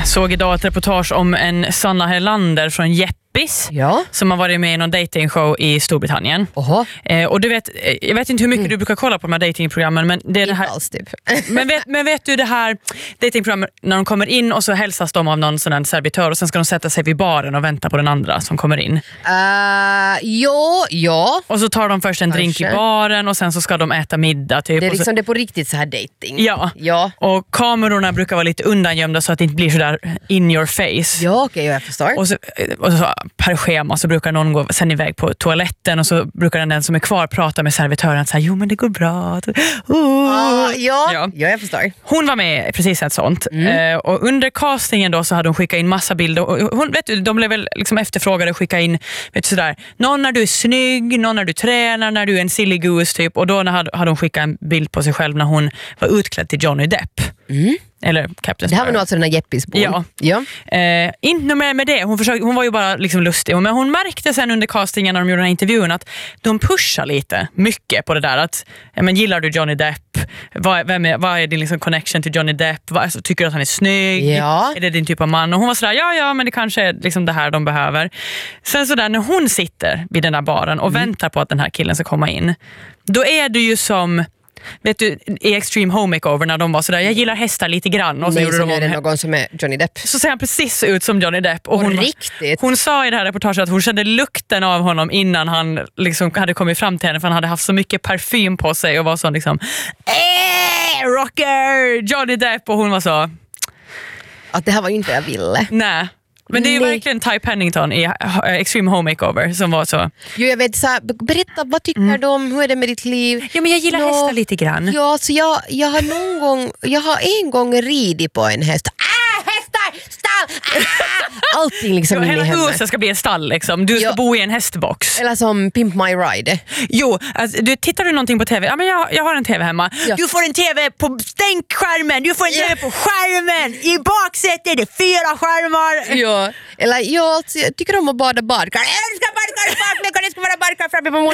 Såg idag ett reportage om en Sanna Helander från Jeppis som har varit med i någon datingshow i Storbritannien. Och du vet, jag vet inte hur mycket du brukar kolla på de här datingprogrammen, men det är det här alls, typ. men vet du det här datingprogrammet när de kommer in och så hälsas de av någon sån här servitör och sen ska de sätta sig vid baren och vänta på den andra som kommer in. Ja. Och så tar de först en drink i baren och sen så ska de äta middag typ. Det är liksom så, det på riktigt så här dating. Ja. Och kamerorna brukar vara lite undangömda så att det inte blir så där in your face. Ja, okej, jag förstår. Och så per schema så brukar någon gå sen iväg på toaletten och så brukar den som är kvar prata med servitören och säga, jo men det går bra. Ja, jag förstår. Hon var med precis ett sånt. Och under castingen då så hade hon skickat in massa bilder. Och hon, vet du, de blev väl liksom efterfrågade att skicka in, vet du, sådär, någon när du är snygg, någon när du tränar, när du är en silly goose typ. Och då hade hon skickat en bild på sig själv när hon var utklädd till Johnny Depp. Eller Captain Det här var nog alltså den här Jeppis-bon. Ja. Inte mer med det. Hon var ju bara liksom lustig. Men hon märkte sen under castingen när de gjorde den här intervjun att de pushar lite mycket på det där. Att, men gillar du Johnny Depp? Vad är din liksom connection till Johnny Depp? Tycker du att han är snygg? Ja. Är det din typ av man? Och hon var sådär, ja, men det kanske är liksom det här de behöver. Sen så där när hon sitter vid den där baren och väntar på att den här killen ska komma in. Då är det ju som... Vet du, i Extreme Home Makeover när de var sådär, jag gillar hästar lite grann och så gjorde de är det någon som är Johnny Depp. Så ser han precis ut som Johnny Depp och hon sa i det här reportaget att hon kände lukten av honom innan han liksom hade kommit fram till henne, för han hade haft så mycket parfym på sig och var så liksom rocker Johnny Depp, och hon var så att det här var ju inte vad jag ville. Nej. Men det är ju verkligen Ty Pennington i Extreme Home Makeover som var så. Jo, jag vet, berätta, vad tycker du om, hur är det med ditt liv? Ja, men jag gillar hästar lite grann. Ja, så jag har en gång ridit på en häst. Hästar, stall, allting liksom hela hemma. huset ska bli en stall liksom. Du ska bo i en hästbox. Eller som Pimp My Ride. Jo, alltså, tittar du någonting på tv? Ja, men jag har en tv hemma. Ja. Du får en tv på stänkskärmen. Du får en tv på skärmen. I baksätet är det 4 skärmar. Ja, eller jag tycker om att bada badkar. Jag älskar badkar. Det ska vara badkar framme på